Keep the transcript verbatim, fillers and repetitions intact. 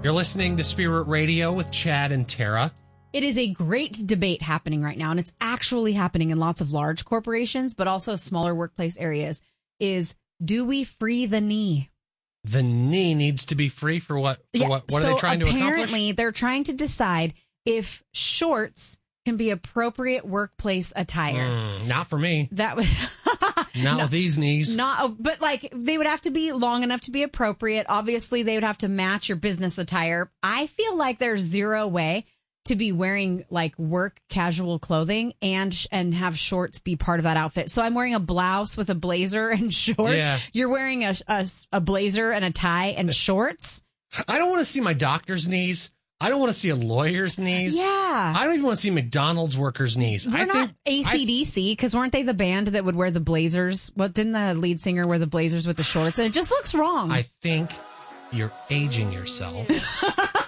You're listening to Spirit Radio with Chad and Tara. It is a great debate happening right now, and it's actually happening in lots of large corporations, but also smaller workplace areas, is do we free the knee? The knee needs to be free for what? For yeah, what, what so are they trying to accomplish? Apparently, they're trying to decide if shorts can be appropriate workplace attire. Mm, not for me. That would not no, with these knees. Not, but like they would have to be long enough to be appropriate. Obviously, they would have to match your business attire. I feel like there's zero way to be wearing like work casual clothing and and have shorts be part of that outfit. So I'm wearing a blouse with a blazer and shorts. Yeah. You're wearing a, a, a blazer and a tie and shorts. I don't want to see my doctor's knees. I don't want to see a lawyer's knees. Yeah. I don't even want to see McDonald's workers' knees. We're I not think A C D C, because weren't they the band that would wear the blazers? What didn't the lead singer wear the blazers with the shorts? And it just looks wrong. I think you're aging yourself.